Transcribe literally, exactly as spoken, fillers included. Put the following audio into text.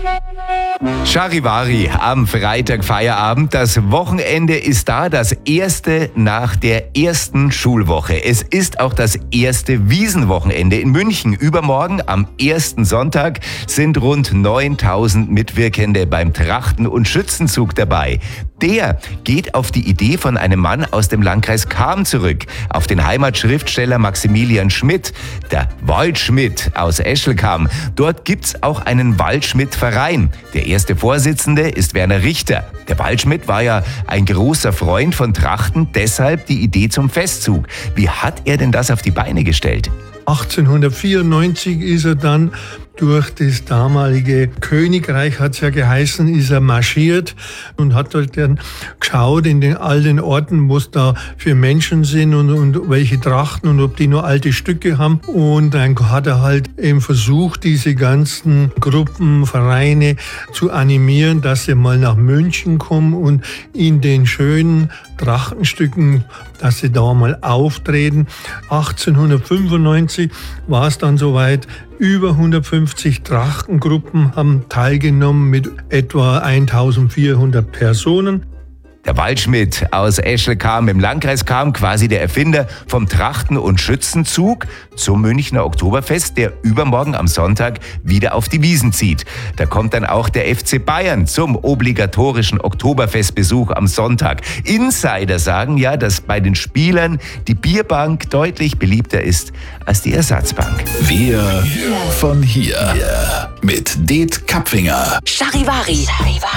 Charivari am Freitag Feierabend. Das Wochenende ist da, das erste nach der ersten Schulwoche. Es ist auch das erste Wiesenwochenende in München. Übermorgen, am ersten Sonntag, sind rund neuntausend Mitwirkende beim Trachten- und Schützenzug dabei. Der geht auf die Idee von einem Mann aus dem Landkreis Cham zurück, auf den Heimatschriftsteller Maximilian Schmidt, der Waldschmidt aus Eschelcham. Dort gibt's auch einen Waldschmidt-Verein. Der erste Vorsitzende ist Werner Richter. Der Waldschmidt war ja ein großer Freund von Trachten, deshalb die Idee zum Festzug. Wie hat er denn das auf die Beine gestellt? achtzehnhundertvierundneunzig ist er dann durch das damalige Königreich, hat es ja geheißen, ist er marschiert und hat halt dann geschaut in den all den Orten, was da für Menschen sind und, und welche Trachten und ob die nur alte Stücke haben. Und dann hat er halt eben versucht, diese ganzen Gruppen, Vereine zu animieren, dass sie mal nach München kommen und in den schönen Trachtenstücken, dass sie da mal auftreten. achtzehnhundertfünfundneunzig war es dann soweit. Über hundertfünfzig Trachtengruppen haben teilgenommen mit etwa eintausendvierhundert Personen. Der Waldschmidt aus Eschelcham im Landkreis Cham, quasi der Erfinder vom Trachten- und Schützenzug zum Münchner Oktoberfest, der übermorgen am Sonntag wieder auf die Wiesn zieht. Da kommt dann auch der F C Bayern zum obligatorischen Oktoberfestbesuch am Sonntag. Insider sagen ja, dass bei den Spielern die Bierbank deutlich beliebter ist als die Ersatzbank. Wir von hier mit Det Kapfinger. Charivari.